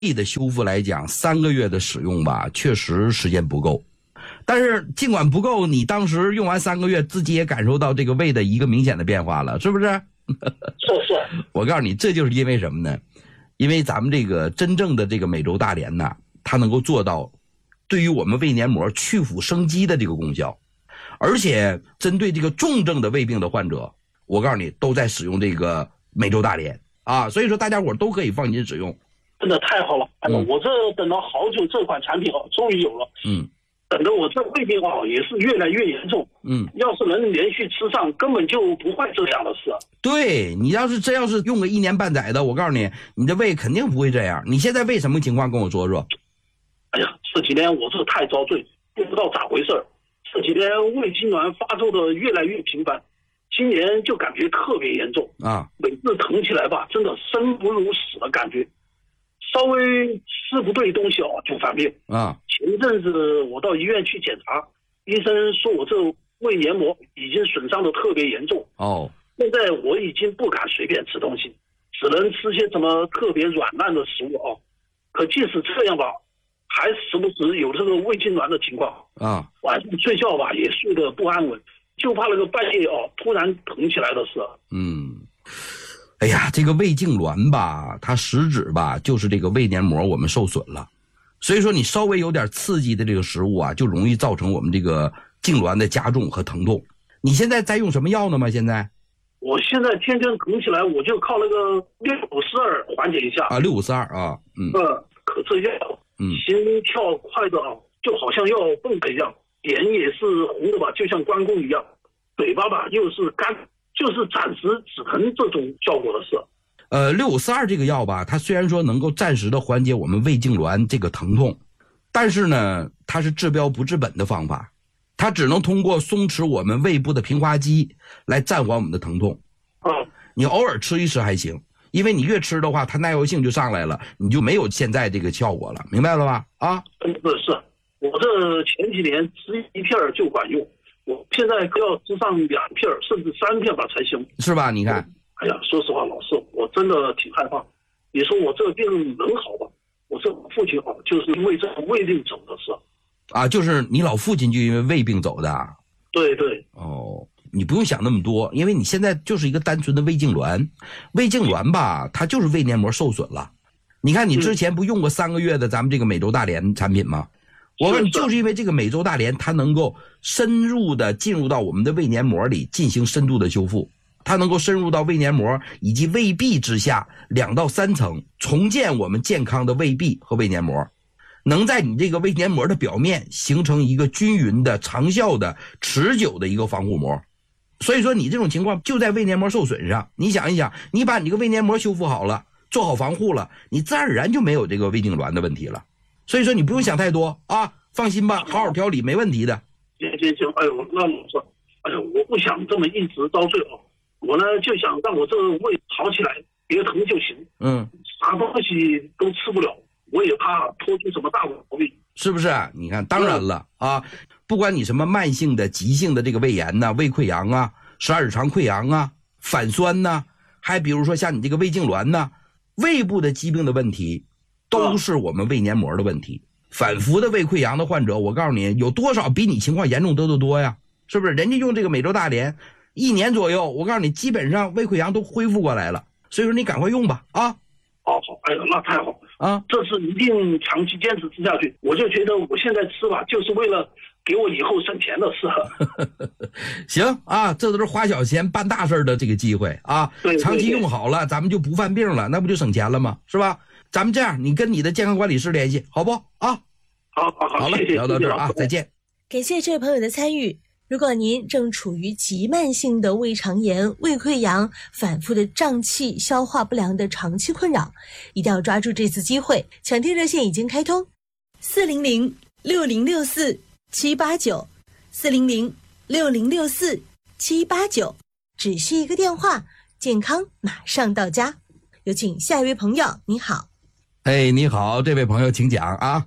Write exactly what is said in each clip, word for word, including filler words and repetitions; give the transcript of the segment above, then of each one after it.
胃的修复来讲，三个月的使用吧，确实时间不够。但是尽管不够，你当时用完三个月，自己也感受到这个胃的一个明显的变化了，是不是？ 是是。 我告诉你，这就是因为什么呢？因为咱们这个真正的这个美洲大莲呐，它能够做到对于我们胃黏膜去腐生肌的这个功效，而且针对这个重症的胃病的患者，我告诉你都在使用这个美洲大莲啊，所以说大家伙都可以放心使用。 真的太好了！哎呀， 嗯、 我这等了好久，这款产品哦，终于有了。 嗯。 等得我这胃病哦也是越来越严重。 嗯， 要是能连续吃上，根本就不会这样的事。 对，你要是真要是用个一年半载的，我告诉你，你的胃肯定不会这样。你现在胃什么情况？跟我说说。 哎呀，这几天我是太遭罪，不知道咋回事。这几天胃痉挛发作的越来越频繁，今年就感觉特别严重啊！ 每次疼起来吧，真的生不如死的感觉。稍微吃不对东西哦，就犯病啊！ 前阵子我到医院去检查，医生说我这胃黏膜已经损伤的特别严重哦。 现在我已经不敢随便吃东西，只能吃些什么特别软烂的食物哦。可即使这样吧，还时不时有这个胃痉挛的情况啊。 晚上睡觉吧也睡得不安稳，就怕那个半夜哦突然疼起来的事。 嗯。哎呀，这个胃痉挛吧，它实质吧就是这个胃黏膜我们受损了，所以说你稍微有点刺激的这个食物啊，就容易造成我们这个痉挛的加重和疼痛。你现在在用什么药呢吗？现在？ 我现在天天疼起来，我就靠那个六五四二缓解一下。 啊，六五四二啊，嗯。 呃，可这药， 嗯， 心跳快的啊，就好像要蹦的一样，脸也是红的吧，就像关公一样，嘴巴吧又是干。就是暂时止疼这种效果的事。 呃，六五四二这个药吧，它虽然说能够暂时的缓解我们胃痉挛这个疼痛，但是呢，它是治标不治本的方法，它只能通过松弛我们胃部的平滑肌来暂缓我们的疼痛。 嗯， 你偶尔吃一吃还行，因为你越吃的话，它耐药性就上来了，你就没有现在这个效果了，明白了吧？啊， 嗯，是，我这前几年吃一片就管用。我现在要吃上两片甚至三片吧才行， 是吧？你看， 哎呀，说实话，老师，我真的挺害怕。你说我这个病能好吧？我这父亲好，就是因为这个胃病走的事。 啊，就是你老父亲就因为胃病走的。 对对。 哦，你不用想那么多，因为你现在就是一个单纯的胃痉挛，胃痉挛吧，它就是胃黏膜受损了。你看你之前不用过三个月的咱们这个美洲大莲产品吗？我说你就是因为这个美洲大莲，它能够深入的进入到我们的胃黏膜里进行深度的修复，它能够深入到胃黏膜以及胃壁之下两到三层，重建我们健康的胃壁和胃黏膜，能在你这个胃黏膜的表面形成一个均匀的、长效的、持久的一个防护膜。所以说你这种情况就在胃黏膜受损上，你想一想，你把你这个胃黏膜修复好了，做好防护了，你自然而然就没有这个胃痉挛的问题了。所以说你不用想太多啊，放心吧，好好调理没问题的。 行行行，哎呦，那老师，哎呦，我不想这么一直遭罪哦，我呢就想让我这个胃好起来，别疼就行。 嗯， 啥东西都吃不了，我也怕拖出什么大毛病， 是不是？你看，当然了啊，不管你什么慢性的、急性的这个胃炎呐、胃溃疡啊、十二指肠溃疡啊、反酸呐，还比如说像你这个胃痉挛呐，胃部的疾病的问题。都是我们胃黏膜的问题。反复的胃溃疡的患者，我告诉你，有多少比你情况严重得多多呀？是不是？人家用这个美洲大莲，一年左右，我告诉你，基本上胃溃疡都恢复过来了。所以说你赶快用吧，啊！ 好好，哎呀，那太好啊！ 这次一定长期坚持吃下去。我就觉得我现在吃吧，就是为了给我以后省钱的事。 行啊，这都是花小钱办大事的这个机会啊！ 对对对， 长期用好了，咱们就不犯病了，那不就省钱了吗？是吧？咱们这样，你跟你的健康管理师联系，好不？啊， 好好好， 好了， 谢谢聊到这儿啊，再见。 感谢这位朋友的参与。如果您正处于急慢性的胃肠炎、胃溃疡、反复的胀气、消化不良的长期困扰，一定要抓住这次机会，抢听热线已经开通，四零零六零六四七八九，四零零六零六四七八九，只需一个电话，健康马上到家。有请下一位朋友，你好。 哎，你好，这位朋友请讲啊。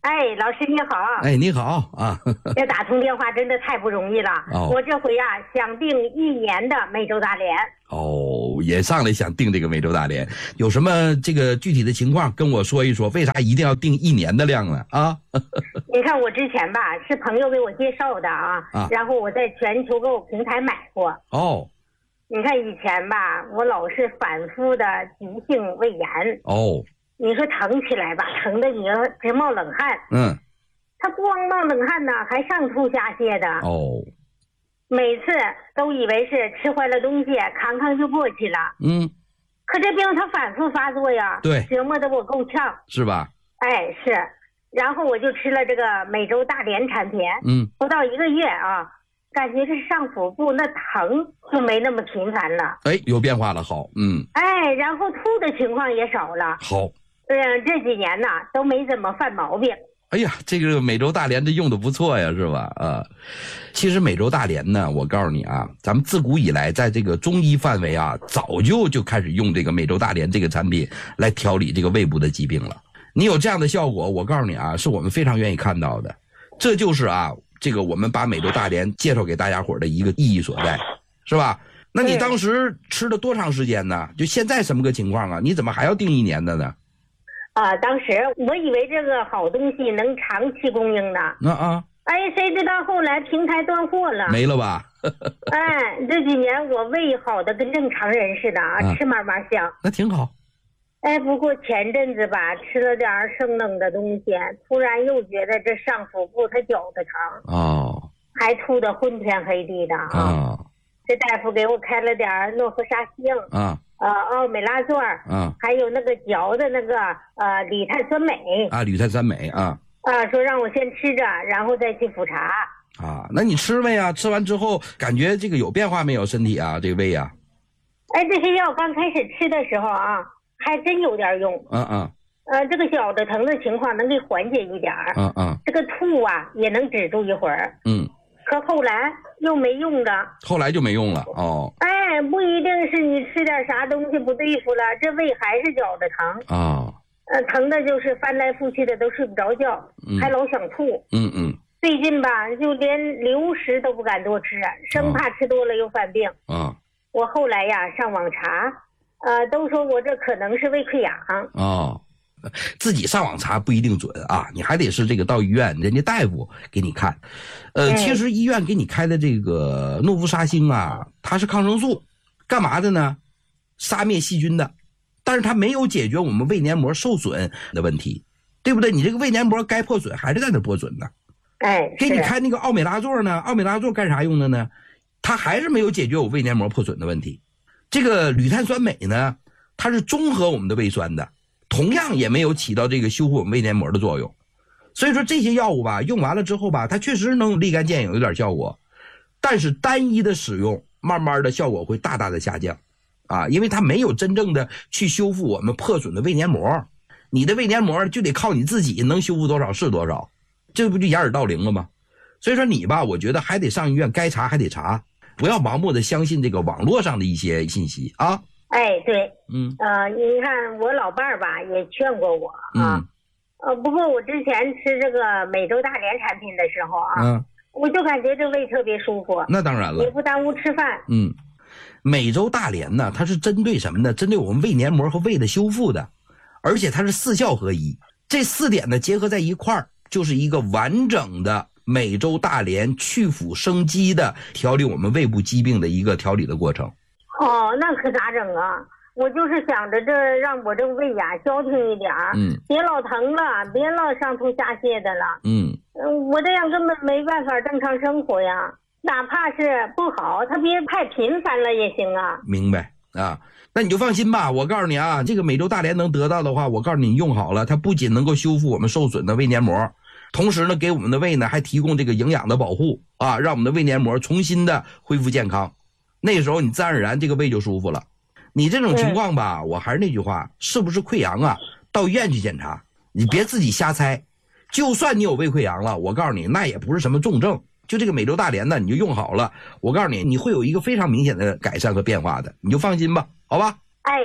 哎，老师你好。 哎，你好啊！ 这打通电话真的太不容易了。 哦、 我这回呀、啊、想订一年的美洲大连。 哦，也上来想订这个美洲大连，有什么这个具体的情况跟我说一说？为啥一定要订一年的量呢？啊？ 你看我之前吧是朋友给我介绍的啊，啊然后我在全球购平台买过。 哦。 你看以前吧，我老是反复的急性胃炎。 哦。 你说疼起来吧，疼的你直冒冷汗。 嗯， 他光冒冷汗呢，还上吐下泻的。 哦， 每次都以为是吃坏了东西，康康就过去了。 嗯， 可这病它反复发作呀， 对， 折磨得我够呛， 是吧？ 哎，是。然后我就吃了这个美洲大连产品， 嗯， 不到一个月啊，感觉这上腹部那疼就没那么频繁了。 哎，有变化了，好，嗯， 哎，然后吐的情况也少了。 好。 嗯，这几年呢都没怎么犯毛病。 哎呀，这个美洲大连这用的不错呀，是吧？啊，其实美洲大连呢，我告诉你啊，咱们自古以来在这个中医范围啊，早就就开始用这个美洲大连这个产品来调理这个胃部的疾病了。你有这样的效果，我告诉你啊，是我们非常愿意看到的。这就是啊，这个我们把美洲大连介绍给大家伙的一个意义所在，是吧？那你当时吃了多长时间呢？就现在什么个情况啊？你怎么还要订一年的呢？ 啊，当时我以为这个好东西能长期供应呢。 啊啊！ 哎，谁知道后来平台断货了， 没了吧？ 哎，这几年我胃好的跟正常人似的啊，啊吃嘛嘛香。 那挺好。 哎，不过前阵子吧，吃了点生冷的东西，突然又觉得这上腹部它绞得疼。 哦。 还吐得昏天黑地的啊。 哦。 这大夫给我开了点诺氟沙星。 啊。 呃，奥美拉唑儿， 啊， 还有那个嚼的那个呃铝碳酸镁啊，铝碳酸镁啊， 啊，说让我先吃着，然后再去复查啊。那你吃没呀？吃完之后感觉这个有变化没有？身体啊，这个胃啊？ 哎，这些药刚开始吃的时候啊，还真有点用。 嗯嗯。 呃，这个小的疼的情况能给缓解一点。 嗯嗯。 这个吐啊也能止住一会儿。 嗯。 可后来又没用的。后来就没用了哦。 哎，不一定是你吃点啥东西不对付了，这胃还是绞着疼。 啊。 呃，疼的就是翻来覆去的都睡不着觉，嗯、还老想吐。 嗯嗯。 最近吧，就连流食都不敢多吃，生怕吃多了又犯病。 啊。 我后来呀上网查，呃，都说我这可能是胃溃疡。 哦。自己上网查不一定准啊，你还得是这个到医院，人家大夫给你看。呃，嗯、其实医院给你开的这个诺氟沙星啊，它是抗生素，干嘛的呢？杀灭细菌的，但是它没有解决我们胃黏膜受损的问题，对不对？你这个胃黏膜该破损还是在那破损呢。 哎， 给你开那个奥美拉唑呢？奥美拉唑干啥用的呢？它还是没有解决我胃黏膜破损的问题。这个铝碳酸镁呢，它是中和我们的胃酸的。同样也没有起到这个修复我们胃黏膜的作用，所以说这些药物吧，用完了之后吧，它确实能立竿见影，有点效果，但是单一的使用，慢慢的效果会大大的下降，啊，因为它没有真正的去修复我们破损的胃黏膜，你的胃黏膜就得靠你自己能修复多少是多少，这不就掩耳盗铃了吗？所以说你吧，我觉得还得上医院，该查还得查，不要盲目的相信这个网络上的一些信息啊。 哎，对， 嗯， 呃，你看我老伴儿吧也劝过我啊， 嗯、 呃，不过我之前吃这个美洲大连产品的时候啊， 嗯， 我就感觉这胃特别舒服。 那当然了， 也不耽误吃饭。 嗯，美洲大连呢，它是针对什么呢？针对我们胃黏膜和胃的修复的，而且它是四效合一，这四点呢结合在一块儿，就是一个完整的美洲大连去腐生肌的调理我们胃部疾病的一个调理的过程。 哦，那可咋整啊？我就是想着这让我这个胃呀消停一点， 嗯， 别老疼了，别老上吐下泻的了， 嗯， 我这样根本没办法正常生活呀。哪怕是不好，它别太频繁了也行啊。 明白啊？那你就放心吧，我告诉你啊，这个美洲大连能得到的话，我告诉你用好了，它不仅能够修复我们受损的胃黏膜，同时呢，给我们的胃呢还提供这个营养的保护啊，让我们的胃黏膜重新的恢复健康。那时候你自然而然这个胃就舒服了。你这种情况吧，我还是那句话，是不是溃疡啊？到医院去检查，你别自己瞎猜。就算你有胃溃疡了，我告诉你，那也不是什么重症。就这个美洲大连呢，你就用好了，我告诉你，你会有一个非常明显的改善和变化的，你就放心吧，好吧？ 哎，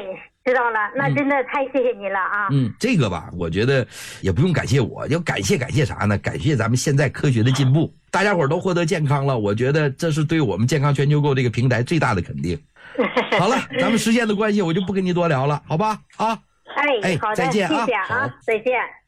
知道了，那真的太谢谢您了啊！ 嗯，这个吧，我觉得也不用感谢我，要感谢感谢啥呢？感谢咱们现在科学的进步，大家伙儿都获得健康了，我觉得这是对我们健康全球购这个平台最大的肯定。好了，咱们时间的关系，我就不跟你多聊了，好吧？啊， 哎， 哎好的， 再见啊谢谢啊，再见。